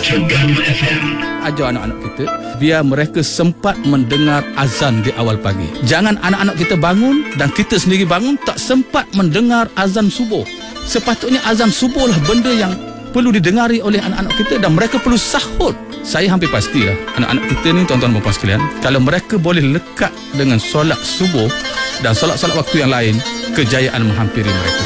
Tegangan FM. Ajar anak-anak kita biar mereka sempat mendengar azan di awal pagi. Jangan anak-anak kita bangun dan kita sendiri bangun tak sempat mendengar azan subuh. Sepatutnya azan subuh lah benda yang perlu didengari oleh anak-anak kita dan mereka perlu sahut. Saya hampir pastilah anak-anak kita ni, tuan-tuan dan puan sekalian, kalau mereka boleh lekat dengan solat subuh dan solat-solat waktu yang lain, kejayaan menghampiri mereka.